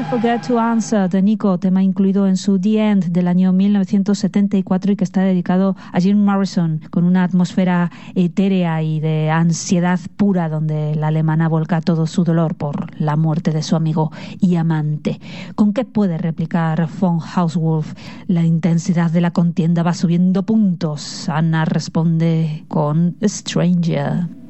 Forget to Answer de Nico, tema incluido en su The End del año 1974 y que está dedicado a Jim Morrison, con una atmósfera etérea y de ansiedad pura, donde la alemana volca todo su dolor por la muerte de su amigo y amante. ¿Con qué puede replicar von Hauswolf? La intensidad de la contienda va subiendo puntos. Anna responde con Stranger.